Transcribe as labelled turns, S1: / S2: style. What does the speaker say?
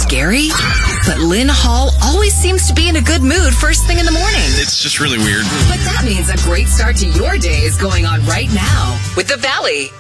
S1: scary? But Lynn Hall always seems to be in a good mood first thing in the morning.
S2: It's just really weird.
S1: But that means a great start to your day is going on right now with The Valley.